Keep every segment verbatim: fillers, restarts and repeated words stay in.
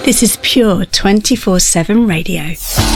This is Pure twenty-four seven Radio.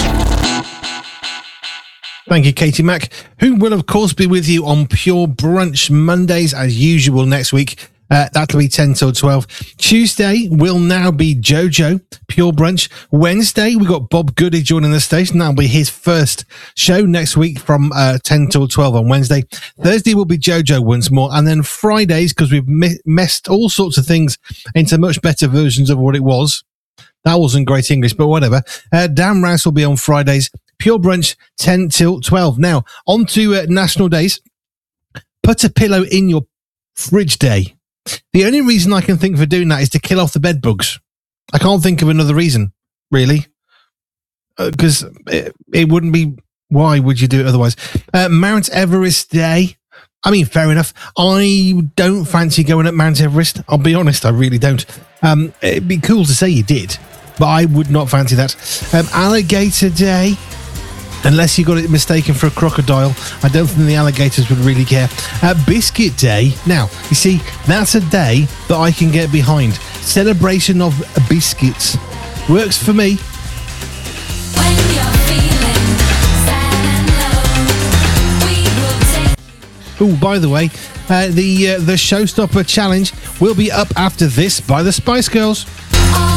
Thank you, Katie Mack, who will, of course, be with you on Pure Brunch Mondays, as usual, next week. Uh, that'll be ten till twelve. Tuesday will now be Jojo, Pure Brunch. Wednesday, we've got Bob Goody joining the station. That'll be his first show next week from uh, ten till twelve on Wednesday. Thursday will be Jojo once more. And then Fridays, because we've me- messed all sorts of things into much better versions of what it was. That wasn't great English, but whatever. Uh, Dan Rouse will be on Fridays. Pure Brunch, ten till twelve. Now, on to uh, National Days. Put a pillow in your fridge day. The only reason I can think for doing that is to kill off the bed bugs. I can't think of another reason, really. Because uh, it, it wouldn't be... Why would you do it otherwise? Uh, Mount Everest Day. I mean, fair enough. I don't fancy going up Mount Everest. I'll be honest, I really don't. Um, it'd be cool to say you did, but I would not fancy that. Um, Alligator Day. Unless you got it mistaken for a crocodile, I don't think the alligators would really care. Uh, Biscuit Day. Now, you see, that's a day that I can get behind. Celebration of biscuits. Works for me. When you're feeling sad and low, we will take... Oh, by the way, uh, the uh, the Showstopper Challenge will be up after this by the Spice Girls.